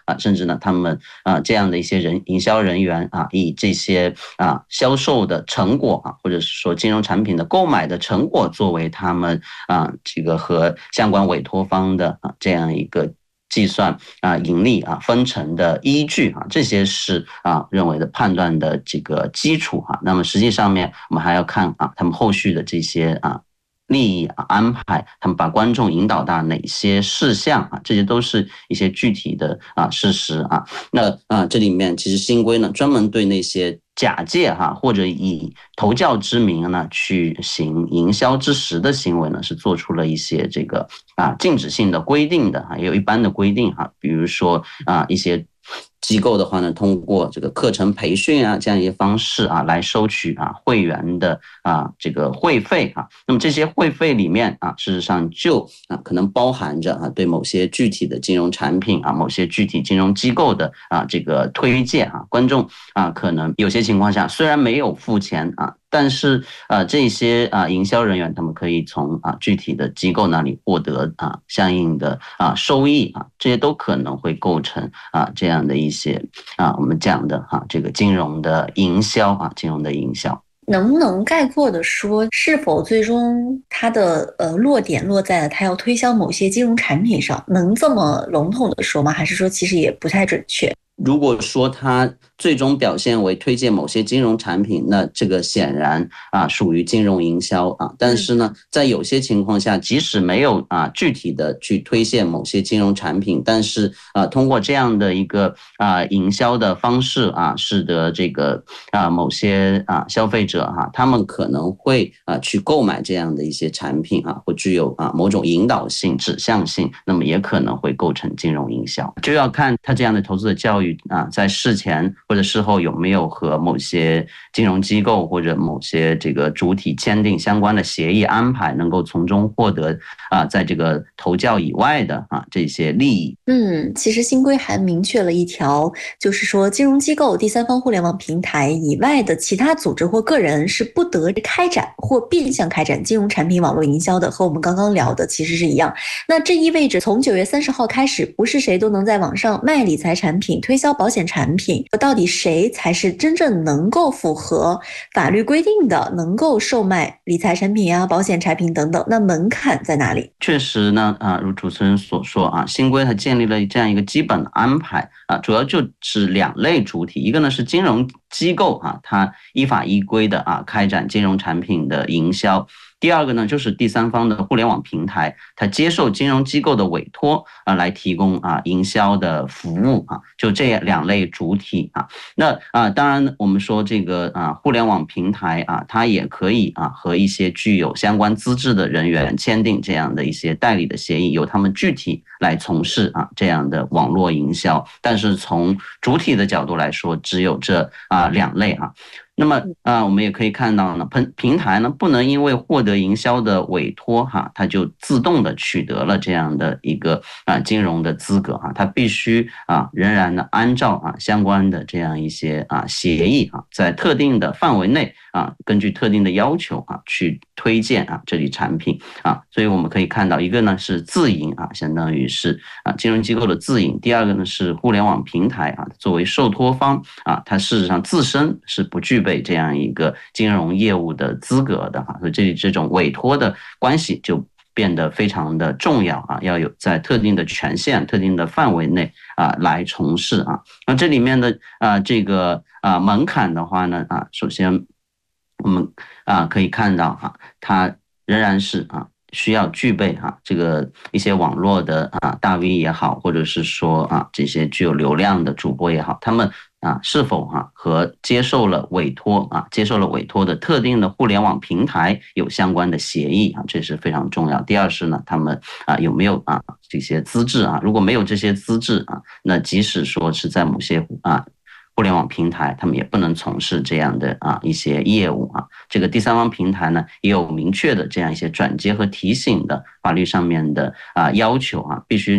甚至呢他们这样的一些营销人员以这些销售的成果或者是说金融产品的购买的成果作为他们这个和相关委托方的这样一个计算盈利分成的依据这些是认为的判断的这个基础那么实际上面我们还要看他们后续的这些利益安排，他们把观众引导到哪些事项这些都是一些具体的事实那这里面其实新规呢专门对那些假借或者以投教之名呢去行营销之实的行为呢是做出了一些这个禁止性的规定的也有一般的规定比如说一些机构的话呢，通过这个课程培训这样一些方式来收取会员的这个会费那么这些会费里面事实上就可能包含着对某些具体的金融产品某些具体金融机构的这个推荐观众可能有些情况下虽然没有付钱但是这些营销人员他们可以从具体的机构那里获得相应的收益这些都可能会构成这样的一些我们讲的这个金融的营销金融的营销。 能不能概括的说，是否最终它的落点落在了它要推销某些金融产品上？能这么笼统的说吗？还是说其实也不太准确？ 如果说它最终表现为推荐某些金融产品，那这个显然属于金融营销但是呢，在有些情况下，即使没有具体的去推荐某些金融产品，但是通过这样的一个营销的方式使得这个某些消费者他们可能会去购买这样的一些产品或具有某种引导性、指向性，那么也可能会构成金融营销，就要看他这样的投资的教育在事前或者事后有没有和某些金融机构或者某些这个主体签订相关的协议安排，能够从中获得在这个投教以外的这些利益。 其实新规还明确了一条，就是说金融机构、第三方互联网平台以外的其他组织或个人是不得开展或变相开展金融产品网络营销的，和我们刚刚聊的其实是一样。那这意味着从9月30号开始，不是谁都能在网上卖理财产品、推销保险产品，到底谁才是真正能够符合法律规定的，能够售卖理财产品保险产品等等，那门槛在哪里？ 确实呢如主持人所说新规它建立了这样一个基本的安排主要就是2类主体，一个呢是金融机构它依法依规的开展金融产品的营销，第二个呢就是第三方的互联网平台，它接受金融机构的委托来提供营销的服务就这2类主体那当然我们说这个互联网平台它也可以和一些具有相关资质的人员签订这样的一些代理的协议，由他们具体来从事这样的网络营销，但是从主体的角度来说，只有这2类那么我们也可以看到呢，平台呢不能因为获得营销的委托它就自动的取得了这样的一个金融的资格它必须仍然呢按照相关的这样一些协议在特定的范围内根据特定的要求去推荐这类产品所以我们可以看到，一个呢是自营相当于是金融机构的自营，第二个呢是互联网平台作为受托方它事实上自身是不具备这样一个金融业务的资格的所以这种委托的关系就变得非常的重要要有在特定的权限、特定的范围内来从事那这里面的这个门槛的话呢首先我们可以看到它仍然是需要具备这个一些网络的大 V 也好，或者是说这些具有流量的主播也好，他们是否和接受了委托的特定的互联网平台有相关的协议这是非常重要。第二是呢，他们有没有这些资质如果没有这些资质那即使说是在某些互联网平台，他们也不能从事这样的一些业务这个第三方平台呢，也有明确的这样一些转接和提醒的法律上面的要求必须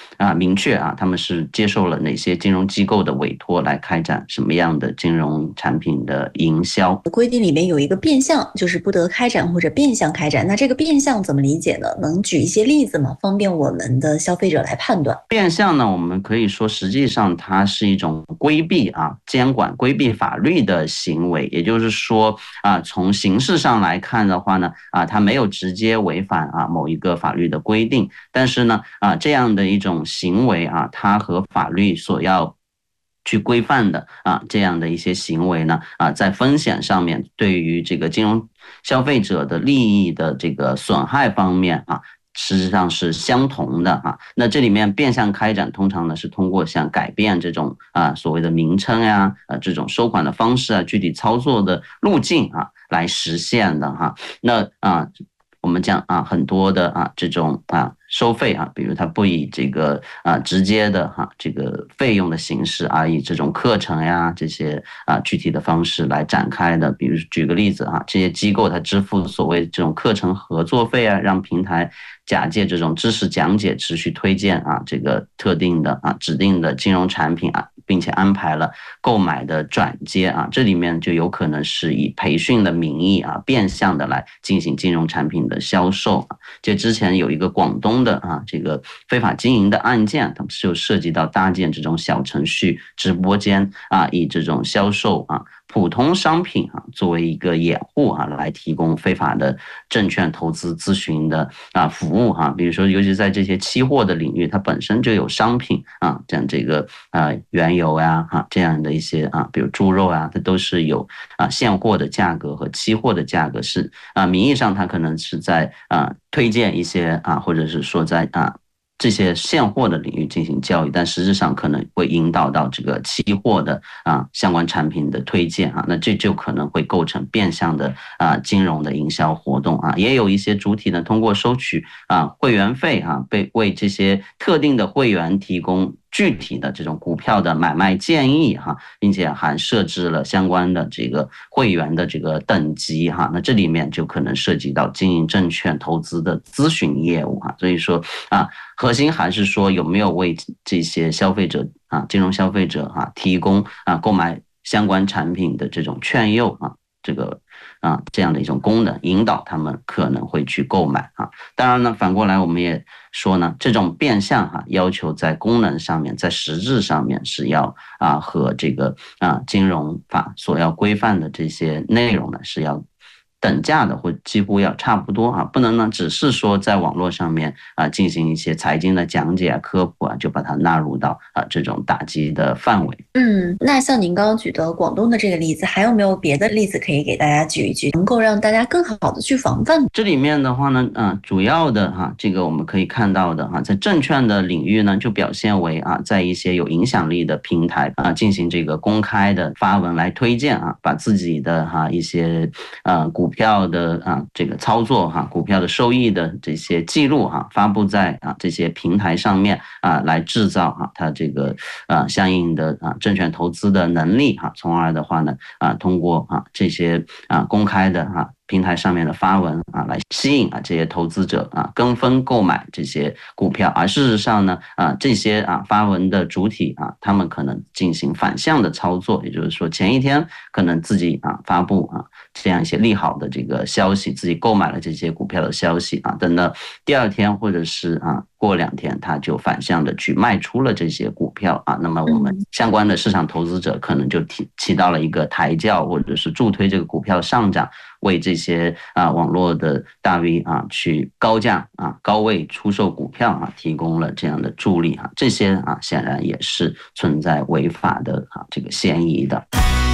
明确他们是接受了哪些金融机构的委托来开展什么样的金融产品的营销。 规定里面有一个变相，就是不得开展或者变相开展。那这个变相怎么理解呢？能举一些例子吗？方便我们的消费者来判断。 变相呢，我们可以说实际上它是一种规避监管、规避法律的行为。也就是说从形式上来看的话呢它没有直接违反某一个法律的规定，但是呢这样的一种行为它和法律所要去规范的这样的一些行为呢在风险上面，对于这个金融消费者的利益的这个损害方面实际上是相同的那这里面变相开展通常呢是通过像改变这种所谓的名称呀这种收款的方式具体操作的路径来实现的那我们讲很多的这种收费比如它不以这个直接的这个费用的形式，而以这种课程呀这些具体的方式来展开的。比如举个例子这些机构它支付所谓这种课程合作费让平台假借这种知识讲解持续推荐这个特定的指定的金融产品并且安排了购买的转接这里面就有可能是以培训的名义变相的来进行金融产品的销售。就之前有一个广东的这个非法经营的案件，它就涉及到搭建这种小程序直播间以这种销售普通商品作为一个掩护来提供非法的证券投资咨询的服务比如说尤其在这些期货的领域，它本身就有商品像这个原油这样的一些比如猪肉它都是有现货的价格和期货的价格，是名义上它可能是在推荐一些或者是说在这些现货的领域进行交易，但实质上可能会引导到这个期货的相关产品的推荐那这就可能会构成变相的金融的营销活动也有一些主体呢通过收取会员费为这些特定的会员提供具体的这种股票的买卖建议并且还设置了相关的这个会员的这个等级那这里面就可能涉及到经营证券投资的咨询业务所以说核心还是说有没有为这些消费者金融消费者提供购买相关产品的这种劝诱这样的一种功能，引导他们可能会去购买当然呢，反过来我们也说呢，这种变相要求在功能上面，在实质上面是要和这个金融法所要规范的这些内容呢是要等价的，或几乎要差不多不能呢只是说在网络上面进行一些财经的讲解科普就把它纳入到这种打击的范围。 那像您刚刚举的广东的这个例子，还有没有别的例子可以给大家举一举，能够让大家更好的去防范？ 这里面的话呢主要的这个我们可以看到的在证券的领域呢，就表现为在一些有影响力的平台进行这个公开的发文来推荐把自己的一些股票的这个操作股票的收益的这些记录发布在这些平台上面来制造它这个相应的证券投资的能力从而的话呢通过这些公开的平台上面的发文来吸引这些投资者跟风购买这些股票，而事实上呢这些发文的主体他们可能进行反向的操作，也就是说前一天可能自己发布这样一些利好的这个消息，自己购买了这些股票的消息等到第二天或者是过2天他就反向的去卖出了这些股票那么我们相关的市场投资者可能就起到了一个抬轿或者是助推这个股票上涨，为这些网络的大 V 去高价高位出售股票提供了这样的助力这些显然也是存在违法的这个嫌疑的。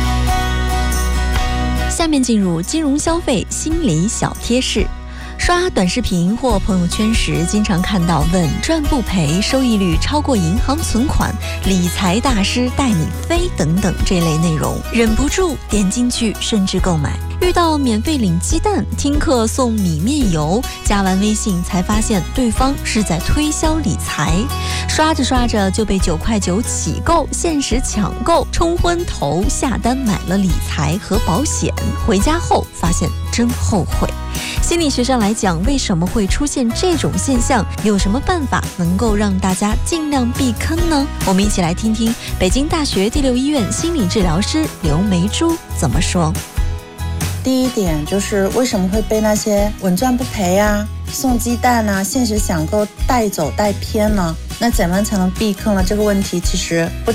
下面进入金融消费心理小贴士。刷短视频或朋友圈时，经常看到稳赚不赔、收益率超过银行存款、理财大师带你飞等等这类内容，忍不住点进去，甚至购买。遇到免费领鸡蛋、听课送米面油，加完微信才发现对方是在推销理财，刷着刷着就被9.9块起购、限时抢购冲昏头，下单买了理财和保险，回家后发现真后悔。心理学上来讲，为什么会出现这种现象？有什么办法能够让大家尽量避坑呢？我们一起来听听北京大学第6医院心理治疗师刘梅珠怎么说。 第一点就是为什么会被那些稳赚不赔啊、送鸡蛋啊、现实想够带走带偏呢？那怎么才能避坑呢？这个问题其实不